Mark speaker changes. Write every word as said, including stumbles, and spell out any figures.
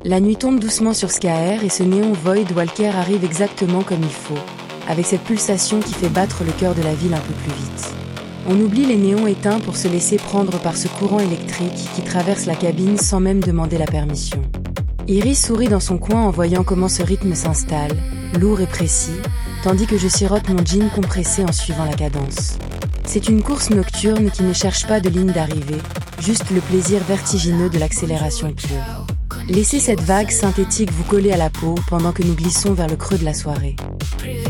Speaker 1: La nuit tombe doucement sur Skaer et ce néon Void Walker arrive exactement comme il faut, avec cette pulsation qui fait battre le cœur de la ville un peu plus vite. On oublie les néons éteints pour se laisser prendre par ce courant électrique qui traverse la cabine sans même demander la permission. Iris sourit dans son coin en voyant comment ce rythme s'installe, lourd et précis, tandis que je sirote mon gin compressé en suivant la cadence. C'est une course nocturne qui ne cherche pas de ligne d'arrivée, juste le plaisir vertigineux de l'accélération pure. Laissez cette vague synthétique vous coller à la peau pendant que nous glissons vers le creux de la soirée.